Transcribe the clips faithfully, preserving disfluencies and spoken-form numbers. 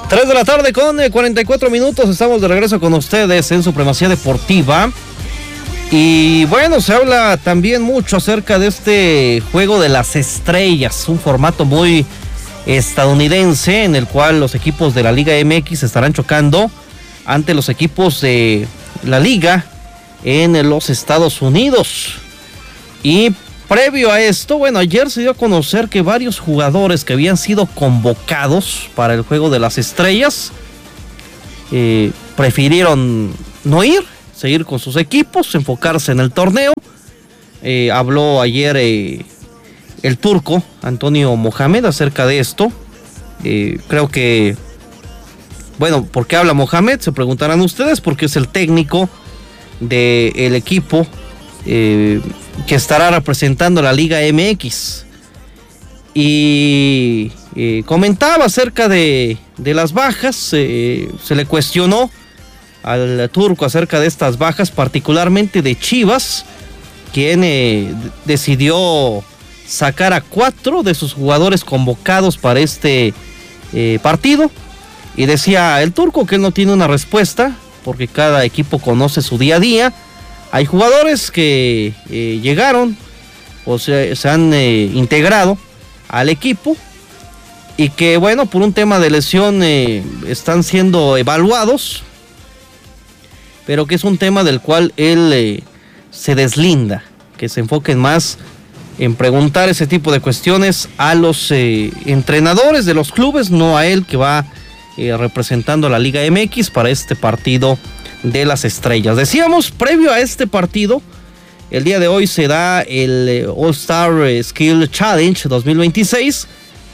tres de la tarde con cuarenta y cuatro minutos, estamos de regreso con ustedes en Supremacía Deportiva. Y bueno, se habla también mucho acerca de este Juego de las Estrellas, un formato muy estadounidense en el cual los equipos de la Liga M X estarán chocando ante los equipos de la Liga en los Estados Unidos. Y previo a esto, bueno, ayer se dio a conocer que varios jugadores que habían sido convocados para el Juego de las Estrellas eh, prefirieron no ir, seguir con sus equipos, enfocarse en el torneo. Eh, habló ayer eh, el turco Antonio Mohamed acerca de esto. Eh, creo que, bueno, ¿por qué habla Mohamed? Se preguntarán ustedes, porque es el técnico del equipo eh, que estará representando la Liga M X. Y eh, comentaba acerca de, de las bajas. Eh, se le cuestionó al turco acerca de estas bajas, particularmente de Chivas, quien eh, decidió sacar a cuatro de sus jugadores convocados para este eh, partido. Y decía el turco que él no tiene una respuesta, porque cada equipo conoce su día a día. Hay jugadores que eh, llegaron o se, se han eh, integrado al equipo y que, bueno, por un tema de lesión eh, están siendo evaluados, pero que es un tema del cual él eh, se deslinda, que se enfoquen más en preguntar ese tipo de cuestiones a los eh, entrenadores de los clubes, no a él, que va eh, representando a la Liga M X para este partido de las estrellas. Decíamos, previo a este partido, el día de hoy se da el All-Star Skill Challenge dos mil veintiséis,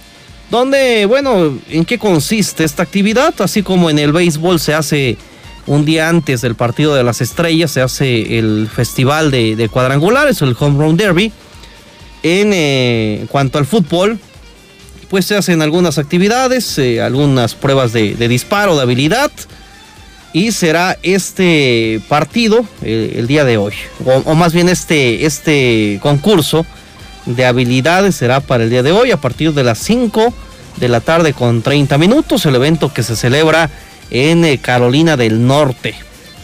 donde, bueno, ¿en qué consiste esta actividad? Así como en el béisbol se hace un día antes del partido de las estrellas, se hace el festival de, de cuadrangulares, el Home Run Derby. En eh, cuanto al fútbol, pues se hacen algunas actividades, eh, algunas pruebas de, de disparo, de habilidad. Y será este partido eh, el día de hoy, o, o más bien este, este concurso de habilidades será para el día de hoy a partir de las cinco de la tarde con treinta minutos, el evento que se celebra en eh, Carolina del Norte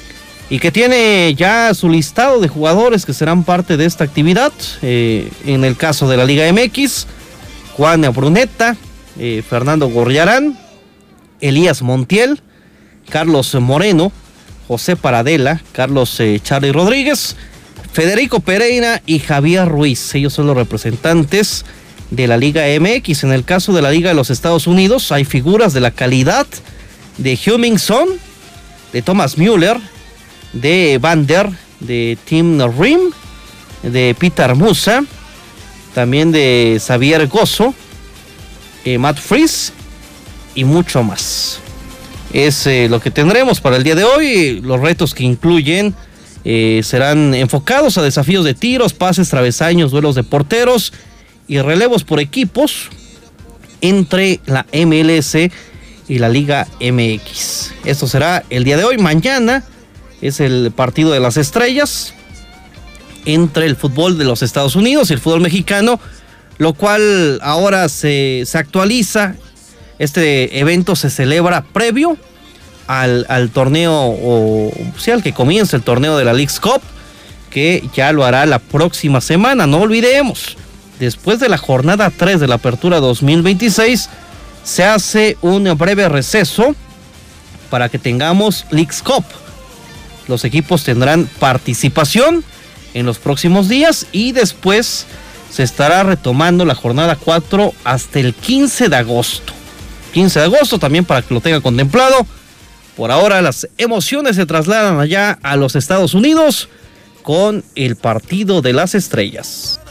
y que tiene ya su listado de jugadores que serán parte de esta actividad. Eh, en el caso de la Liga M X, Juan Bruneta, eh, Fernando Gorriarán, Elías Montiel, Carlos Moreno, José Paradela, Carlos eh, Charly Rodríguez, Federico Pereira y Javier Ruiz. Ellos son los representantes de la Liga M X. En el caso de la Liga de los Estados Unidos hay figuras de la calidad de Heung-min Son, de Thomas Müller, de Vander, de Tim Rim, de Peter Musa, también de Xavier Gozo, eh, Matt Fries y mucho más. Es eh, lo que tendremos para el día de hoy. Los retos que incluyen eh, serán enfocados a desafíos de tiros, pases, travesaños, duelos de porteros y relevos por equipos entre la M L S y la Liga M X. Esto será el día de hoy. Mañana es el partido de las estrellas entre el fútbol de los Estados Unidos y el fútbol mexicano, lo cual ahora se, se actualiza. Este evento se celebra previo al, al torneo, o sí, al que comienza el torneo de la Leagues Cup, que ya lo hará la próxima semana. No olvidemos, después de la jornada tres de la apertura dos mil veintiséis, se hace un breve receso para que tengamos Leagues Cup. Los equipos tendrán participación en los próximos días y después se estará retomando la jornada cuatro hasta el quince de agosto. quince de agosto también, para que lo tenga contemplado. Por ahora las emociones se trasladan allá a los Estados Unidos con el partido de las estrellas.